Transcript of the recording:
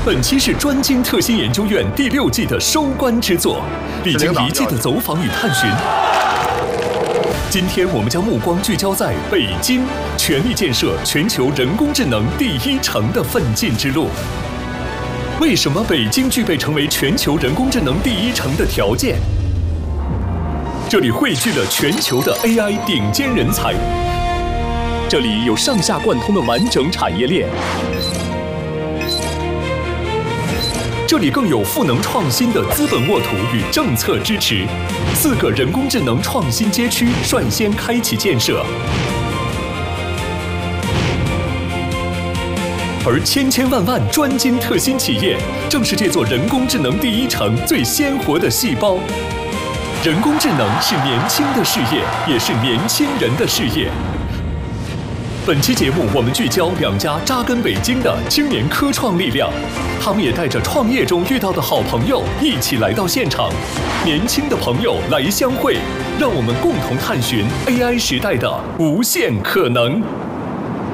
本期是专精特新研究院第6季的收官之作，历经1季的走访与探寻。今天我们将目光聚焦在北京，全力建设全球人工智能第1城的奋进之路。为什么北京具备成为全球人工智能第1城的条件？这里汇聚了全球的 AI 顶尖人才，这里有上下贯通的完整产业链，这里更有赋能创新的资本沃土与政策支持，4个人工智能创新街区率先开启建设，而千万专精特新企业，正是这座人工智能第1城最鲜活的细胞。人工智能是年轻的事业，也是年轻人的事业。本期节目，我们聚焦2家扎根北京的青年科创力量，他们也带着创业中遇到的好朋友一起来到现场。年轻的朋友来相会，让我们共同探寻 AI 时代的无限可能。